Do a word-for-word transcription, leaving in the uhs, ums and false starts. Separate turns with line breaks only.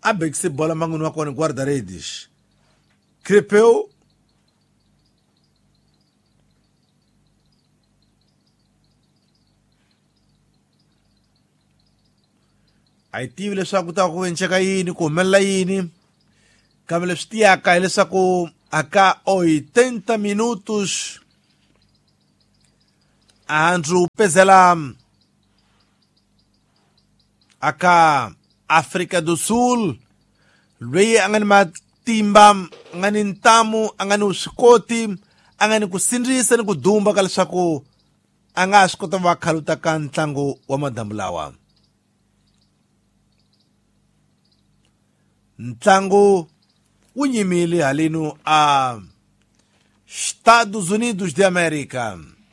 abe que se bola mangunua com guarda-redes. Crepeu. Aí tive le saco tá com enxerga aí, com mela aí, camelo estia cá ele sacou acá oitenta minutos. Andrew Pezela acá África do Sul, Rei angan matimbam anganin tamu angan uskoti angan kusindrisa ni kudumba kalsako angas ko tawa kalutakan tango wa madamlawa. Ntango unyimili halino a Estados Unidos de América.